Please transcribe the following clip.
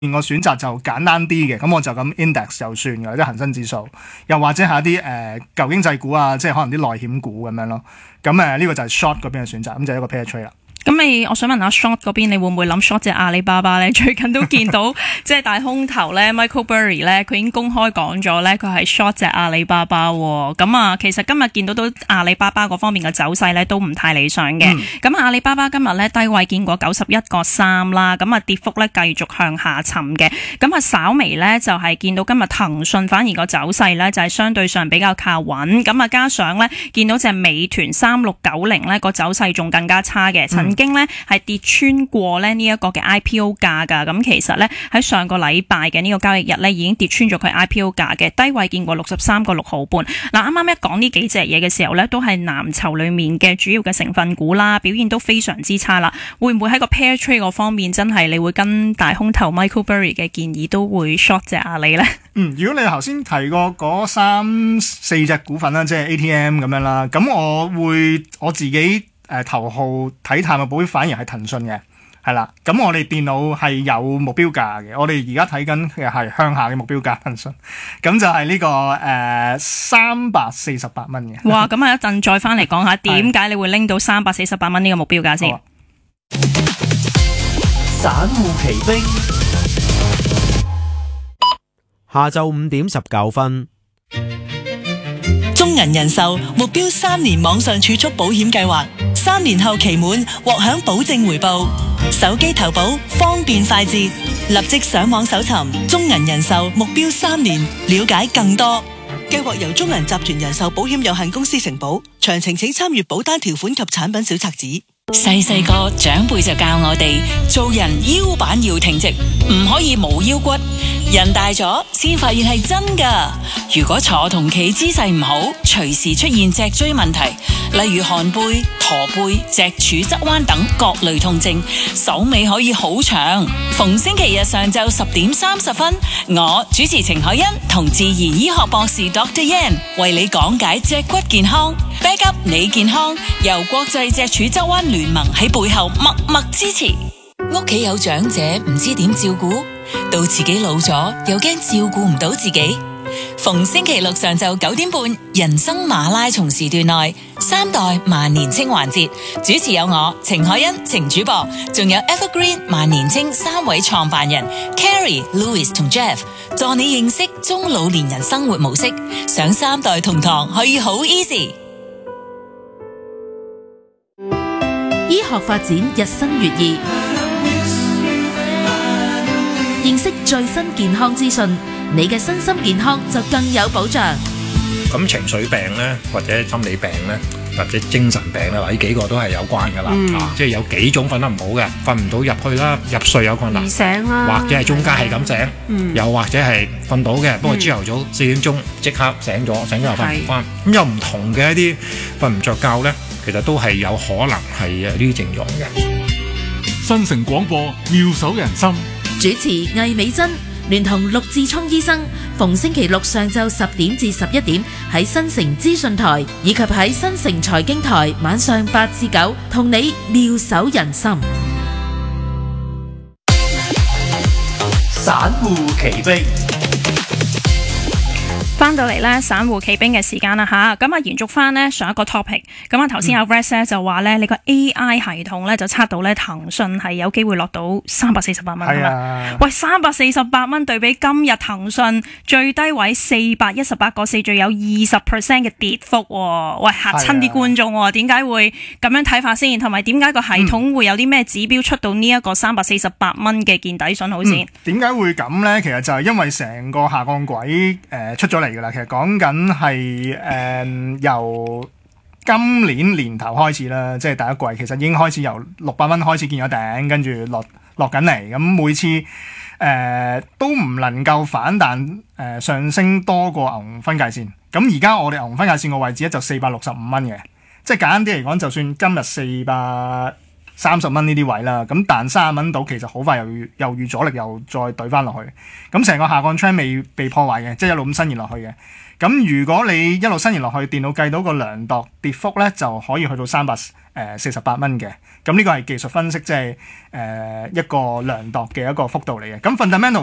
個選擇就簡單啲嘅，咁我就咁 index 就算嘅，即係恒生指數，又或者係一啲舊經濟股啊，即係可能啲內險股咁樣咯。咁呢個就係 short 嗰邊嘅選擇，咁就係一個 pair trade 啦。 咁我想問下 short 嗰邊，你會唔會諗 short 隻阿里巴巴咧？最近都見到即係大空頭咧 Michael Burry 咧，佢已經公開講咗咧，佢係 short 隻阿里巴巴喎。咁其實今日見到阿里巴巴嗰方面嘅走勢咧，都唔太理想嘅。咁阿里巴巴今日咧低位見過91.3啦，咁跌幅咧繼續向下沉嘅。咁稍微咧就係見到今日騰訊反而個走勢咧就係相對上比較靠穩。咁加上咧見到隻美團3690咧個走勢仲更加差嘅。曾經咧係跌穿過咧呢一個嘅 IPO 價噶，咁其實咧喺上個禮拜嘅呢個交易日咧已經跌穿咗佢 IPO 價嘅，低位見過63.6毫半。嗱，啱啱一講呢幾隻嘢嘅時候咧，都係藍籌裏面嘅主要嘅成分股啦，表現都非常之差啦。會唔會喺個 pair trade 嗰方面真係你會跟大空頭 Michael Burry 嘅建議都會 short 隻阿里咧？ 如果你頭先提過嗰3-4隻股份啦，即係 ATM 咁樣啦，咁我自己頭號睇淡嘅保險反而係騰訊嘅，係啦。咁我哋電腦係有目標價嘅，我哋而家睇緊嘅係向下嘅目標價騰訊，咁就係呢個348蚊嘅。 哇！咁一陣再翻嚟講下點解你會拎到348蚊呢個目標價先。 散戶奇兵， 下晝5點19分。 中銀人壽目標3年網上儲蓄保險計劃，3年後期滿獲享保證回報，手機投保方便快捷，立即上網搜尋中銀人壽目標3年，了解更多。計劃由中銀集團人壽保險有限公司承保，詳情請參閱保單條款及產品小冊子。 細細個長輩就教我哋做人腰板要挺直，唔可以冇腰骨。人大咗先發現係真噶。如果坐同企姿勢唔好，隨時出現脊椎問題，例如寒背、駝背、脊柱側彎等各類痛症，手尾可以好長。逢星期日上晝10點30分，我主持程海欣同自然醫學博士 Dr. Yan 為你講解脊骨健康，back up 你健康，由國際脊柱側彎聯盟喺背後默默支持。屋企有長者唔知點照顧，到自己老咗又驚照顧唔到自己。逢星期六上晝9點半，人生馬拉松時段內3代萬年青環節，主持有我程海欣、程主播，仲有 Evergreen 萬年青3位創辦人 Carrie、Louis 同 Jeff， 助你認識中老年人生活模式。上3代同堂可以好 easy。 醫學發展日新月異，認識最新健康資訊，你嘅身心健康就更有保障。 咁情緒病咧，或者心理病咧，或者精神病咧，呢幾個都係有關噶啦。即係有幾種瞓得唔好嘅，瞓唔到入去啦，入睡有困難， 醒啦， 或者係中間係咁醒，又或者係瞓到嘅，不過朝頭早4點鐘即刻醒咗，醒咗又瞓唔翻。咁有唔同嘅一啲瞓唔着覺咧，其實都係有可能係呢啲症狀嘅。 新城廣播妙手仁心， 主持魏美珍聯同陸志聰醫生，逢星期六上晝10點至11點喺新城資訊台以及喺新城財經台晚上8至9，同你妙手仁心。 散戶奇兵。 翻到嚟咧，散戶企兵嘅時間啦吓，咁延續翻呢上一個 topic， 咁頭先阿 Rex 咧就話咧，你個 AI 系統咧就測到咧騰訊係有機會落到348蚊係嘛？喂，348蚊對比今日騰訊最低位418.4，最有20% 嘅跌幅喎，喂，嚇親啲觀眾喎，點解會咁樣睇法先？同埋點解個系統會有啲咩指標出到呢一個348蚊嘅見底信號先？ 點解會咁咧？其實就係因為成個下降軌出咗嚟。其實講緊係由今年年頭開始啦，即係第一季，其實已經開始由600蚊開始見咗頂，跟住落緊嚟。咁每次都唔能夠反彈上升多過牛熊分界線。咁而家我哋牛熊分界線個位置咧就465蚊嘅，即係簡單啲嚟講，就算今日 30蚊呢啲位啦，咁彈30蚊到，其實好快又遇阻力又再懟翻落去，咁成個下降 trend 未被破壞嘅，即係一路咁伸延落去嘅。咁如果你一路伸延落去，電腦計到個量度跌幅咧，就可以去到348蚊嘅。咁呢個係技術分析，即係一個量度嘅一個幅度嚟嘅。咁 fundamental